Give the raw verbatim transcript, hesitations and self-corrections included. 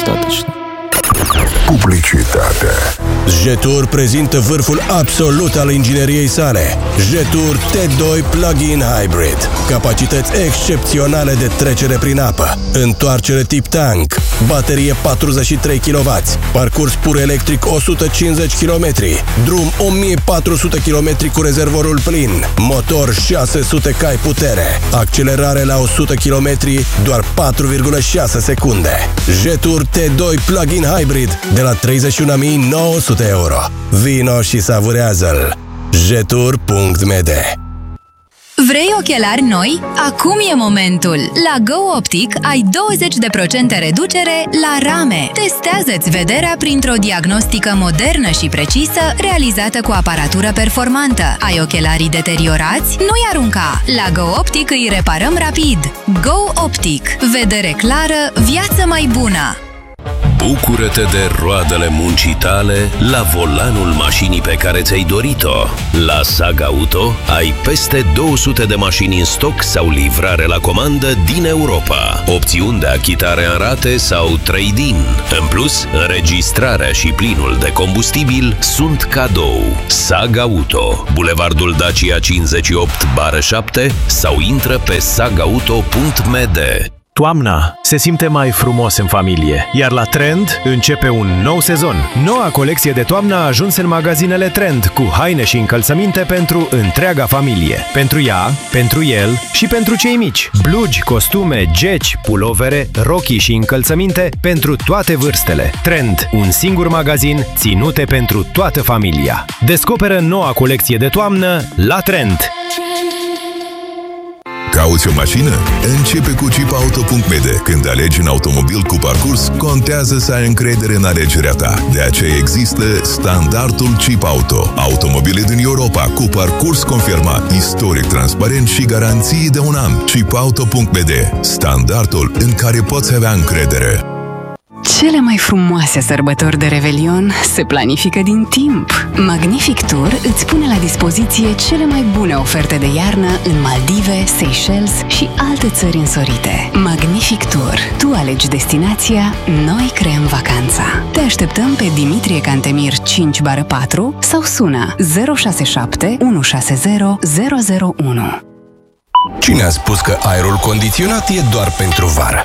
publicitate. Publicitate. Jetur prezintă vârful absolut al ingineriei sale. Jetur T doi Plug-in Hybrid. Capacități excepționale de trecere prin apă. Întoarcere tip tank. Baterie patruzeci și trei kilowați. Parcurs pur electric o sută cincizeci de kilometri. Drum o mie patru sute kilometri cu rezervorul plin. Motor șase sute cai putere. Accelerare la o sută kilometri doar patru virgulă șase secunde. Jetur T doi Plug-in Hybrid de la treizeci și unu mii nouă sute euro. Vino și savurează-l. jetur punct m d. Vrei ochelari noi? Acum e momentul! La Go Optic ai douăzeci de procente reducere la rame. Testează-ți vederea printr-o diagnostică modernă și precisă, realizată cu aparatură performantă. Ai ochelarii deteriorați? Nu-i arunca! La Go Optic îi reparăm rapid. Go Optic. Vedere clară, viață mai bună! Bucură-te de roadele muncii tale la volanul mașinii pe care ți-ai dorit-o. La Sag Auto ai peste două sute de mașini în stoc sau livrare la comandă din Europa. Opțiuni de achitare în rate sau trade-in. În plus, înregistrarea și plinul de combustibil sunt cadou. Sag Auto, Bulevardul Dacia cincizeci și opt șapte sau intră pe sagauto punct m d. Toamna se simte mai frumos în familie, iar la Trend începe un nou sezon. Noua colecție de toamnă a ajuns în magazinele Trend, cu haine și încălțăminte pentru întreaga familie. Pentru ea, pentru el și pentru cei mici. Blugi, costume, geci, pulovere, rochii și încălțăminte pentru toate vârstele. Trend, un singur magazin ținute pentru toată familia. Descoperă noua colecție de toamnă la Trend. Cauți o mașină? Începe cu chip auto punct m d. Când alegi un automobil cu parcurs, contează să ai încredere în alegerea ta. De aceea există standardul Chip Auto. Automobile din Europa cu parcurs confirmat, istoric transparent și garanții de un an. chip auto punct m d. Standardul în care poți avea încredere. Cele mai frumoase sărbători de Revelion se planifică din timp. Magnific Tour îți pune la dispoziție cele mai bune oferte de iarnă în Maldive, Seychelles și alte țări însorite. Magnific Tour. Tu alegi destinația, noi creăm vacanța. Te așteptăm pe Dimitrie Cantemir cinci patru sau sună zero șase șapte unu șase zero zero zero unu. Cine a spus că aerul condiționat e doar pentru vară?